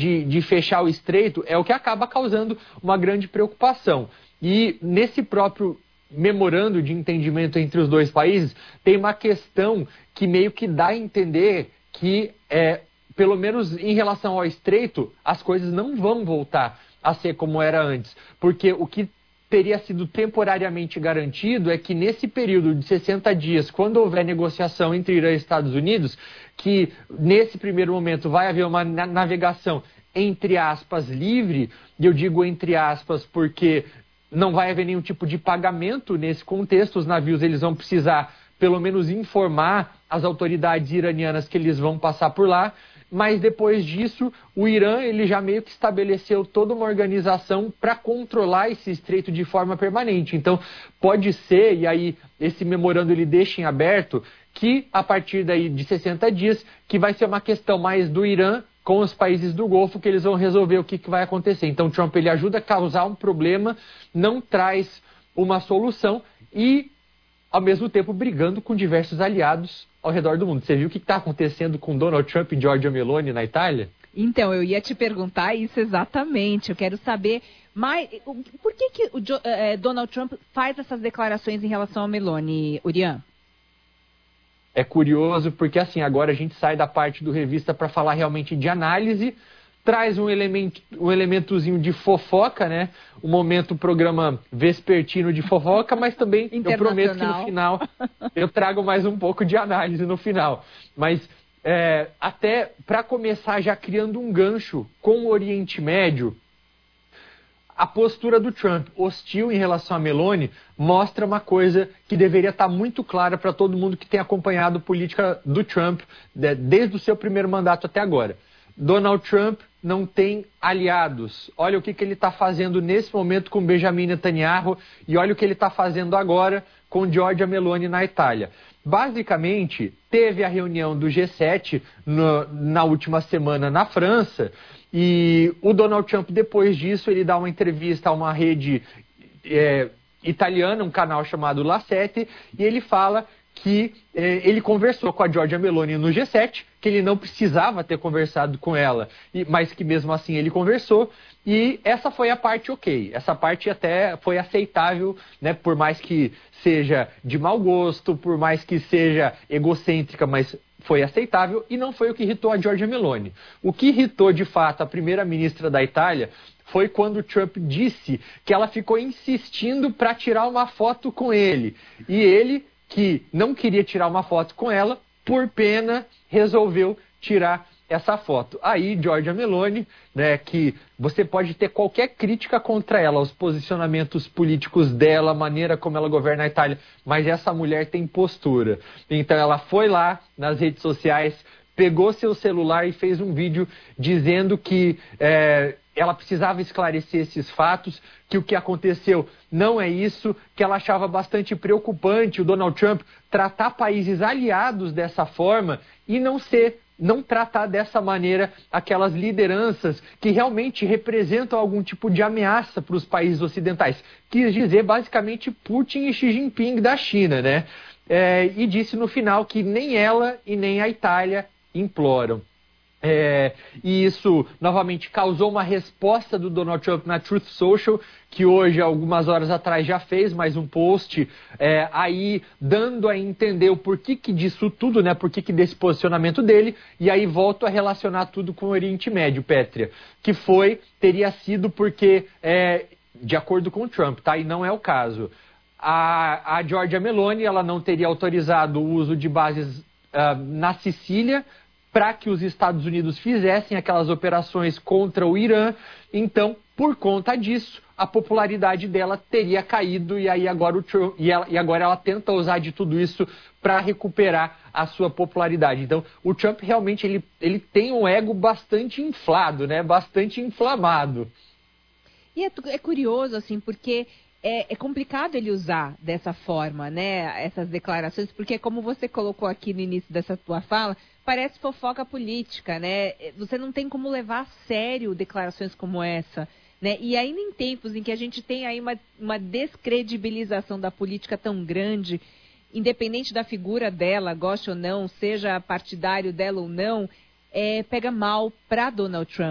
de fechar o estreito é o que acaba causando uma grande preocupação. E nesse próprio memorando de entendimento entre os dois países, tem uma questão que meio que dá a entender que, pelo menos em relação ao estreito, as coisas não vão voltar a ser como era antes. Porque o que teria sido temporariamente garantido é que nesse período de 60 dias, quando houver negociação entre Irã e Estados Unidos, que nesse primeiro momento vai haver uma navegação, entre aspas, livre, e eu digo entre aspas porque não vai haver nenhum tipo de pagamento nesse contexto, os navios eles vão precisar pelo menos informar as autoridades iranianas que eles vão passar por lá, mas depois disso o Irã ele já meio que estabeleceu toda uma organização para controlar esse estreito de forma permanente. Então pode ser, e aí esse memorando ele deixa em aberto, que a partir daí de 60 dias, que vai ser uma questão mais do Irã com os países do Golfo, que eles vão resolver o que vai acontecer. Então Trump ele ajuda a causar um problema, não traz uma solução e, ao mesmo tempo, brigando com diversos aliados ao redor do mundo. Você viu o que está acontecendo com Donald Trump e Giorgia Meloni na Itália? Então, eu ia te perguntar isso exatamente. Eu quero saber por que o Donald Trump faz essas declarações em relação a Meloni, Urian? É curioso porque, assim, agora a gente sai da parte do revista para falar realmente de análise, traz um elementozinho de fofoca, né? Um momento, programa vespertino de fofoca, mas também eu prometo que no final eu trago mais um pouco de análise no final. Mas até para começar já criando um gancho com o Oriente Médio, a postura do Trump, hostil em relação a Meloni, mostra uma coisa que deveria estar muito clara para todo mundo que tem acompanhado a política do Trump desde o seu primeiro mandato até agora. Donald Trump não tem aliados. Olha o que ele está fazendo nesse momento com Benjamin Netanyahu e olha o que ele está fazendo agora com Giorgia Meloni na Itália. Basicamente, teve a reunião do G7 na última semana na França e o Donald Trump, depois disso, ele dá uma entrevista a uma rede italiana, um canal chamado La Sette, e ele fala que ele conversou com a Giorgia Meloni no G7, que ele não precisava ter conversado com ela, mas que mesmo assim ele conversou, e essa foi a parte ok. Essa parte até foi aceitável, né, por mais que seja de mau gosto, por mais que seja egocêntrica, mas foi aceitável e não foi o que irritou a Giorgia Meloni. O que irritou de fato a primeira-ministra da Itália foi quando o Trump disse que ela ficou insistindo para tirar uma foto com ele. E ele, que não queria tirar uma foto com ela, por pena, resolveu tirar essa foto. Aí, Giorgia Meloni, né, que você pode ter qualquer crítica contra ela, os posicionamentos políticos dela, a maneira como ela governa a Itália, mas essa mulher tem postura. Então ela foi lá nas redes sociais, pegou seu celular e fez um vídeo dizendo que ela precisava esclarecer esses fatos, que o que aconteceu não é isso, que ela achava bastante preocupante o Donald Trump tratar países aliados dessa forma e não tratar dessa maneira aquelas lideranças que realmente representam algum tipo de ameaça para os países ocidentais. Quis dizer basicamente Putin e Xi Jinping da China, né? E disse no final que nem ela e nem a Itália imploram. E isso novamente causou uma resposta do Donald Trump na Truth Social, que hoje, algumas horas atrás, já fez mais um post aí dando a entender o porquê disso tudo, né? Porquê desse posicionamento dele, e aí volto a relacionar tudo com o Oriente Médio, Pétria, que teria sido porque, de acordo com o Trump, tá? E não é o caso. A Giorgia Meloni, ela não teria autorizado o uso de bases na Sicília para que os Estados Unidos fizessem aquelas operações contra o Irã. Então, por conta disso, a popularidade dela teria caído e aí agora agora ela tenta usar de tudo isso para recuperar a sua popularidade. Então, o Trump realmente ele tem um ego bastante inflado, né? Bastante inflamado. E é curioso, assim, porque é complicado ele usar dessa forma, né, essas declarações, porque como você colocou aqui no início dessa tua fala, parece fofoca política, né? Você não tem como levar a sério declarações como essa, né? E ainda em tempos em que a gente tem aí uma descredibilização da política tão grande, independente da figura dela, goste ou não, seja partidário dela ou não, pega mal para Donald Trump.